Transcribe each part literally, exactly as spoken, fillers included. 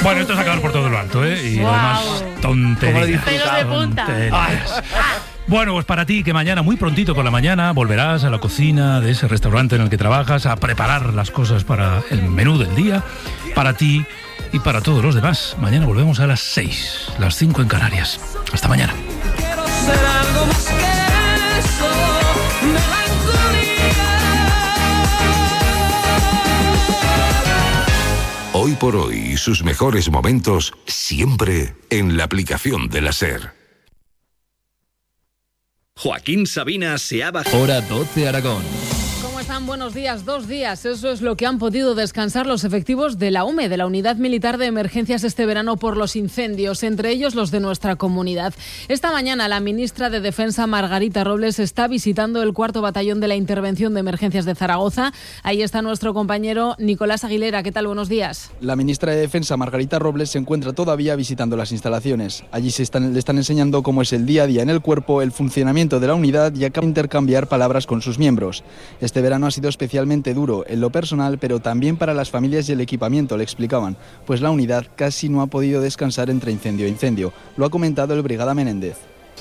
Bueno, esto es acabar por todo lo alto, ¿eh? Y wow. Lo demás, tonterías. Pelos de punta. Tonterías. Bueno, pues para ti, que mañana, muy prontito por la mañana, volverás a la cocina de ese restaurante en el que trabajas a preparar las cosas para el menú del día. Para ti y para todos los demás. Mañana volvemos a las seis, las cinco en Canarias. Hasta mañana. Quiero ser algo más que eso, melancolía. Hoy por hoy, sus mejores momentos siempre en la aplicación de la SER. Joaquín Sabina se ha bajado. Hora doce Aragón. ¿Cómo están? Buenos días. Dos días. Eso es lo que han podido descansar los efectivos de la U M E, de la Unidad Militar de Emergencias este verano por los incendios, entre ellos los de nuestra comunidad. Esta mañana la ministra de Defensa, Margarita Robles, está visitando el cuarto batallón de la Intervención de Emergencias de Zaragoza. Ahí está nuestro compañero Nicolás Aguilera. ¿Qué tal? Buenos días. La ministra de Defensa, Margarita Robles, se encuentra todavía visitando las instalaciones. Allí se están, le están enseñando cómo es el día a día en el cuerpo, el funcionamiento de la unidad y acaba de intercambiar palabras con sus miembros. Este verano ha sido especialmente duro en lo personal, pero también para las familias y el equipamiento, le explicaban, pues la unidad casi no ha podido descansar entre incendio e incendio. Lo ha comentado el Brigada Menéndez.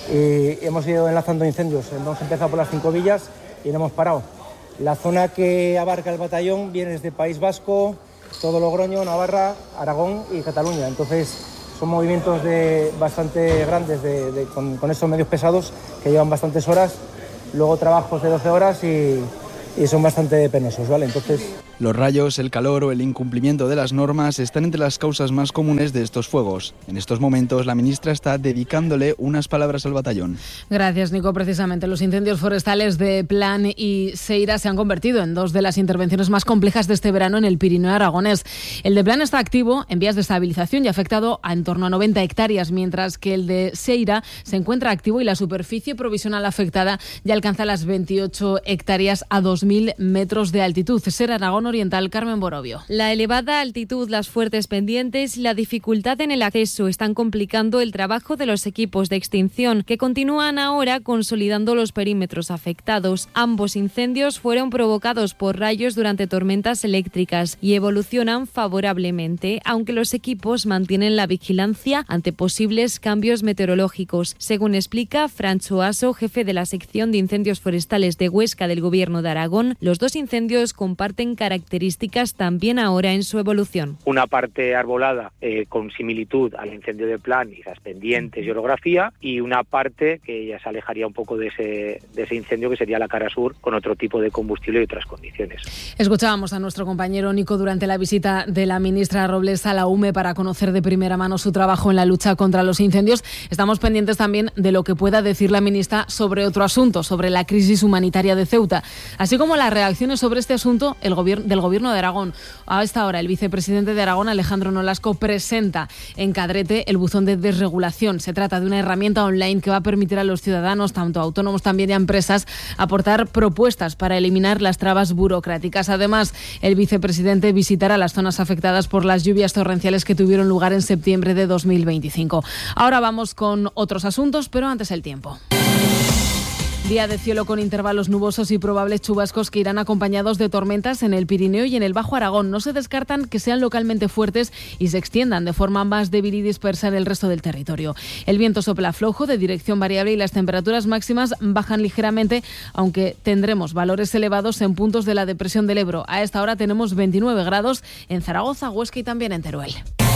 Y hemos ido enlazando incendios, hemos empezado por las cinco villas y no hemos parado. La zona que abarca el batallón viene desde País Vasco, todo Logroño, Navarra, Aragón y Cataluña. Entonces son movimientos de bastante grandes de, de, con, con esos medios pesados que llevan bastantes horas, luego trabajos de doce horas y... y son bastante penosos, ¿vale? Entonces... Los rayos, el calor o el incumplimiento de las normas están entre las causas más comunes de estos fuegos. En estos momentos, la ministra está dedicándole unas palabras al batallón. Gracias, Nico. Precisamente los incendios forestales de Plan y Seira se han convertido en dos de las intervenciones más complejas de este verano en el Pirineo aragonés. El de Plan está activo en vías de estabilización y ha afectado a en torno a noventa hectáreas, mientras que el de Seira se encuentra activo y la superficie provisional afectada ya alcanza las veintiocho hectáreas a dos mil metros de altitud. SER Aragón Oriental, Carmen Borobio. La elevada altitud, las fuertes pendientes y la dificultad en el acceso están complicando el trabajo de los equipos de extinción, que continúan ahora consolidando los perímetros afectados. Ambos incendios fueron provocados por rayos durante tormentas eléctricas y evolucionan favorablemente, aunque los equipos mantienen la vigilancia ante posibles cambios meteorológicos. Según explica Francho Aso, jefe de la sección de incendios forestales de Huesca del Gobierno de Aragón, los dos incendios comparten características también ahora en su evolución. Una parte arbolada eh, con similitud al incendio de Plan y las pendientes y orografía, y una parte que ya se alejaría un poco de ese, de ese incendio, que sería la cara sur, con otro tipo de combustible y otras condiciones. Escuchábamos a nuestro compañero Nico durante la visita de la ministra Robles a la U M E para conocer de primera mano su trabajo en la lucha contra los incendios. Estamos pendientes también de lo que pueda decir la ministra sobre otro asunto, sobre la crisis humanitaria de Ceuta, así como las reacciones sobre este asunto el gobierno del Gobierno de Aragón. A esta hora, el vicepresidente de Aragón, Alejandro Nolasco, presenta en Cadrete el buzón de desregulación. Se trata de una herramienta online que va a permitir a los ciudadanos, tanto autónomos también y a empresas, aportar propuestas para eliminar las trabas burocráticas. Además, el vicepresidente visitará las zonas afectadas por las lluvias torrenciales que tuvieron lugar en septiembre de dos mil veinticinco. Ahora vamos con otros asuntos, pero antes el tiempo. Día de cielo con intervalos nubosos y probables chubascos que irán acompañados de tormentas en el Pirineo y en el Bajo Aragón. No se descartan que sean localmente fuertes y se extiendan de forma más débil y dispersa en el resto del territorio. El viento sopla flojo, de dirección variable, y las temperaturas máximas bajan ligeramente, aunque tendremos valores elevados en puntos de la depresión del Ebro. A esta hora tenemos veintinueve grados en Zaragoza, Huesca y también en Teruel.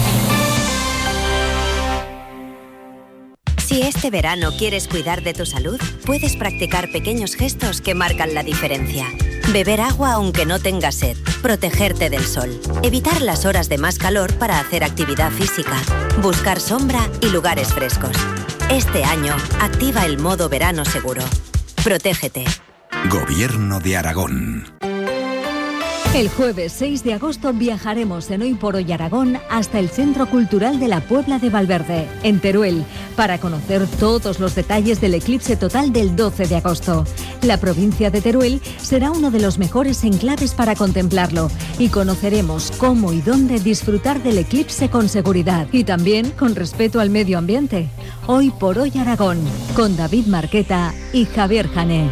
Si este verano quieres cuidar de tu salud, puedes practicar pequeños gestos que marcan la diferencia. Beber agua aunque no tengas sed, protegerte del sol, evitar las horas de más calor para hacer actividad física, buscar sombra y lugares frescos. Este año, activa el modo verano seguro. Protégete. Gobierno de Aragón. El jueves seis de agosto viajaremos en Hoy por Hoy Aragón hasta el Centro Cultural de la Puebla de Valverde, en Teruel, para conocer todos los detalles del eclipse total del doce de agosto. La provincia de Teruel será uno de los mejores enclaves para contemplarlo y conoceremos cómo y dónde disfrutar del eclipse con seguridad y también con respeto al medio ambiente. Hoy por Hoy Aragón, con David Marqueta y Javier Jané.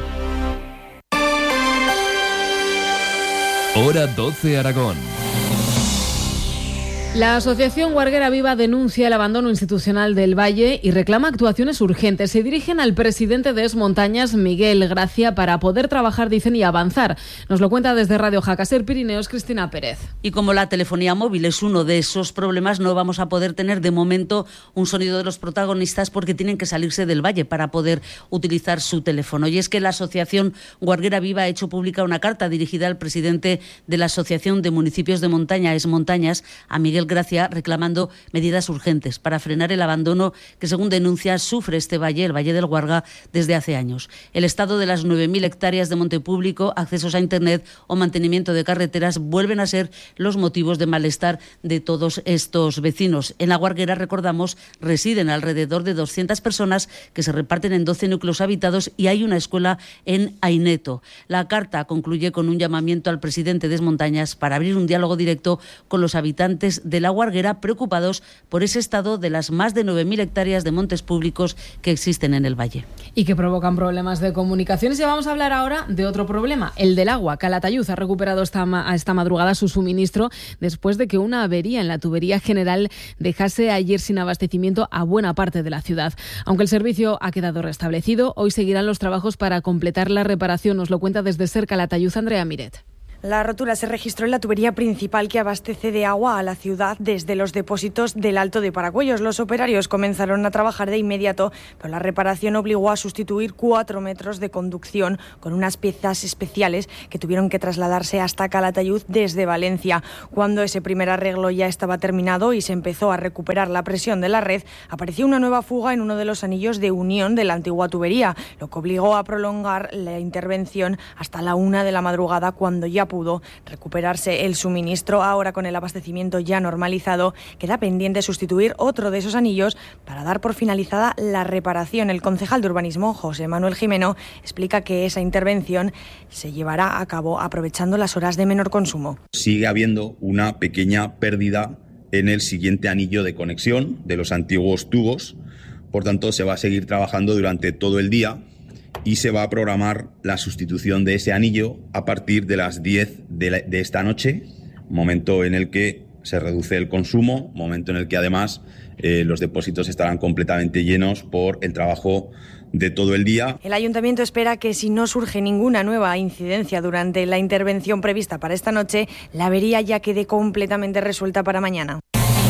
Hora doce Aragón. La Asociación Guarguera Viva denuncia el abandono institucional del Valle y reclama actuaciones urgentes. Se dirigen al presidente de Es Montañas, Miguel Gracia, para poder trabajar, dicen, y avanzar. Nos lo cuenta desde Radio Jacaser Pirineos, Cristina Pérez. Y como la telefonía móvil es uno de esos problemas, no vamos a poder tener de momento un sonido de los protagonistas porque tienen que salirse del Valle para poder utilizar su teléfono. Y es que la Asociación Guarguera Viva ha hecho pública una carta dirigida al presidente de la Asociación de Municipios de Montaña, Es Montañas, a Miguel Gracia, reclamando medidas urgentes para frenar el abandono que, según denuncia, sufre este valle, el Valle del Guarga, desde hace años. El estado de las nueve mil hectáreas de monte público, accesos a Internet o mantenimiento de carreteras vuelven a ser los motivos de malestar de todos estos vecinos. En la Guarguera, recordamos, residen alrededor de doscientas personas que se reparten en doce núcleos habitados y hay una escuela en Aineto. La carta concluye con un llamamiento al presidente de Es Montañas para abrir un diálogo directo con los habitantes de la Guarguera, preocupados por ese estado de las más de nueve mil hectáreas de montes públicos que existen en el valle. Y que provocan problemas de comunicaciones. Y vamos a hablar ahora de otro problema, el del agua. Calatayud ha recuperado esta, ma- esta madrugada su suministro después de que una avería en la tubería general dejase ayer sin abastecimiento a buena parte de la ciudad. Aunque el servicio ha quedado restablecido, hoy seguirán los trabajos para completar la reparación. Nos lo cuenta desde Ser Calatayud Andrea Miret. La rotura se registró en la tubería principal que abastece de agua a la ciudad desde los depósitos del Alto de Paracuellos. Los operarios comenzaron a trabajar de inmediato, pero la reparación obligó a sustituir cuatro metros de conducción con unas piezas especiales que tuvieron que trasladarse hasta Calatayud desde Valencia. Cuando ese primer arreglo ya estaba terminado y se empezó a recuperar la presión de la red, apareció una nueva fuga en uno de los anillos de unión de la antigua tubería, lo que obligó a prolongar la intervención hasta la una de la madrugada, cuando ya pudo recuperarse el suministro. Ahora, con el abastecimiento ya normalizado, queda pendiente sustituir otro de esos anillos para dar por finalizada la reparación. El concejal de Urbanismo, José Manuel Jimeno, explica que esa intervención se llevará a cabo aprovechando las horas de menor consumo. Sigue habiendo una pequeña pérdida en el siguiente anillo de conexión de los antiguos tubos, por tanto se va a seguir trabajando durante todo el día y se va a programar la sustitución de ese anillo a partir de las diez de, la, de esta noche, momento en el que se reduce el consumo, momento en el que además eh, los depósitos estarán completamente llenos por el trabajo de todo el día. El ayuntamiento espera que, si no surge ninguna nueva incidencia durante la intervención prevista para esta noche, la avería ya quede completamente resuelta para mañana.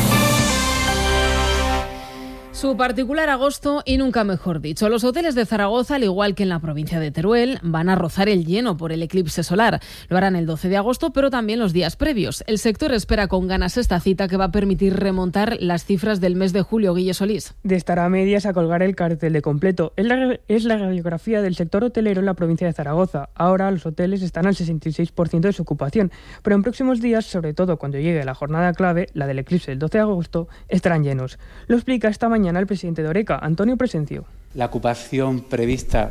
Su particular agosto y nunca mejor dicho. Los hoteles de Zaragoza, al igual que en la provincia de Teruel, van a rozar el lleno por el eclipse solar. Lo harán el doce de agosto, pero también los días previos. El sector espera con ganas esta cita, que va a permitir remontar las cifras del mes de julio. Guille Solís. De estar a medias a colgar el cartel de completo. Es la, es la radiografía del sector hotelero en la provincia de Zaragoza. Ahora los hoteles están al sesenta y seis por ciento de su ocupación, pero en próximos días, sobre todo cuando llegue la jornada clave, la del eclipse del doce de agosto, estarán llenos. Lo explica esta mañana el presidente de Oreca, Antonio Presencio. La ocupación prevista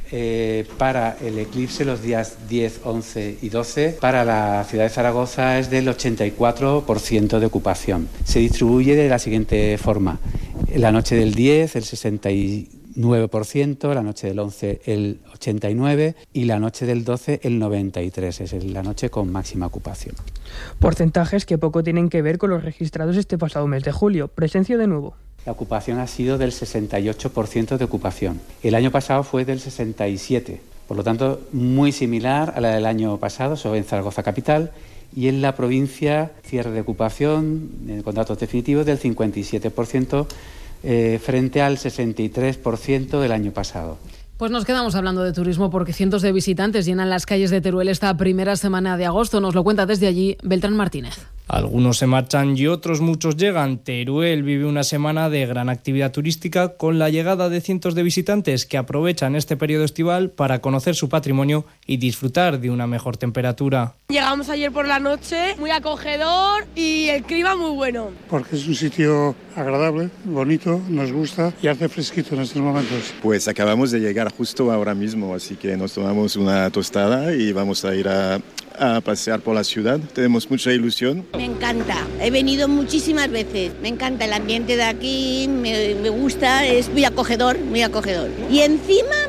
eh, para el eclipse los días diez, once y doce para la ciudad de Zaragoza es del ochenta y cuatro por ciento de ocupación. Se distribuye de la siguiente forma: la noche del diez el sesenta y nueve por ciento, la noche del once el ochenta y nueve por ciento y la noche del doce el noventa y tres por ciento, es la noche con máxima ocupación. Porcentajes que poco tienen que ver con los registrados este pasado mes de julio. Presencio de nuevo. La ocupación ha sido del sesenta y ocho por ciento de ocupación. El año pasado fue del sesenta y siete por ciento, por lo tanto muy similar a la del año pasado, sobre en Zaragoza capital, y en la provincia cierre de ocupación en contratos definitivos del cincuenta y siete por ciento eh, frente al sesenta y tres por ciento del año pasado. Pues nos quedamos hablando de turismo porque cientos de visitantes llenan las calles de Teruel esta primera semana de agosto. Nos lo cuenta desde allí Beltrán Martínez. Algunos se marchan y otros muchos llegan. Teruel vive una semana de gran actividad turística con la llegada de cientos de visitantes que aprovechan este periodo estival para conocer su patrimonio y disfrutar de una mejor temperatura. Llegamos ayer por la noche, muy acogedor y el clima muy bueno. Porque es un sitio agradable, bonito, nos gusta y hace fresquito en estos momentos. Pues acabamos de llegar justo ahora mismo, así que nos tomamos una tostada y vamos a ir a, a pasear por la ciudad. Tenemos mucha ilusión. Me encanta, he venido muchísimas veces, me encanta el ambiente de aquí, me, me gusta, es muy acogedor, muy acogedor. Y encima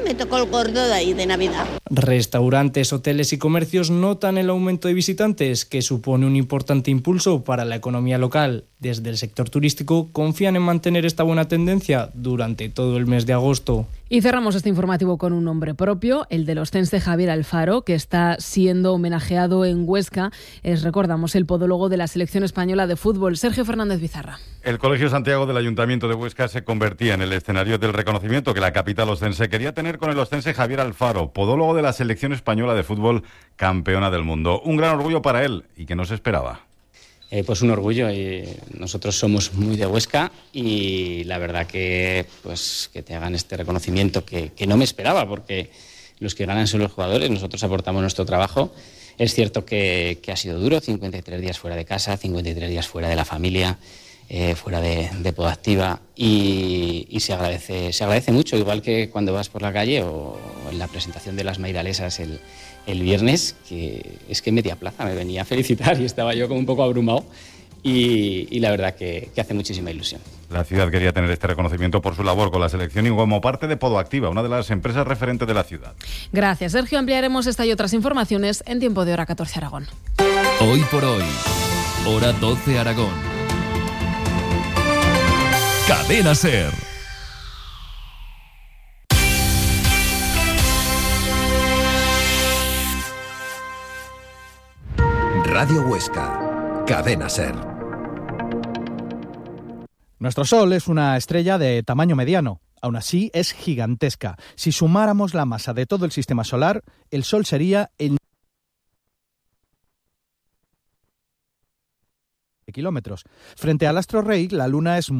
me tocó el gordo de ahí de Navidad. Restaurantes, hoteles y comercios notan el aumento de visitantes, que supone un importante impulso para la economía local. Desde el sector turístico confían en mantener esta buena tendencia durante todo el mes de agosto. Y cerramos este informativo con un nombre propio, el del ostense Javier Alfaro, que está siendo homenajeado en Huesca. Es, recordamos, el podólogo de la selección española de fútbol. Sergio Fernández Bizarra. El Colegio Santiago del Ayuntamiento de Huesca se convertía en el escenario del reconocimiento que la capital ostense quería tener con el ostense Javier Alfaro, podólogo de la selección española de fútbol, campeona del mundo. Un gran orgullo para él y que no se esperaba. Eh, pues un orgullo. Eh, nosotros somos muy de Huesca y la verdad que pues que te hagan este reconocimiento que, que no me esperaba, porque los que ganan son los jugadores, nosotros aportamos nuestro trabajo. Es cierto que, que ha sido duro, cincuenta y tres días fuera de casa, cincuenta y tres días fuera de la familia, eh, fuera de, de Podactiva y, y se agradece, se agradece mucho, igual que cuando vas por la calle o en la presentación de las Maidalesas el El viernes, que es que media plaza me venía a felicitar y estaba yo como un poco abrumado y, y la verdad que, que hace muchísima ilusión. La ciudad quería tener este reconocimiento por su labor con la selección y como parte de Podoactiva, una de las empresas referentes de la ciudad. Gracias, Sergio. Ampliaremos esta y otras informaciones en Tiempo de Hora catorce Aragón. Hoy por hoy, Hora doce Aragón. Cadena SER. Radio Huesca, Cadena SER. Nuestro Sol es una estrella de tamaño mediano, aún así es gigantesca. Si sumáramos la masa de todo el sistema solar, el Sol sería el kilómetros. Frente al astro rey, la Luna es